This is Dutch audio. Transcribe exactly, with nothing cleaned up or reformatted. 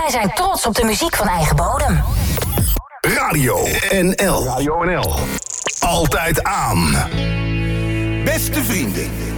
Wij zijn trots op de muziek van eigen bodem. Radio N L. Radio N L. Altijd aan. Beste vrienden.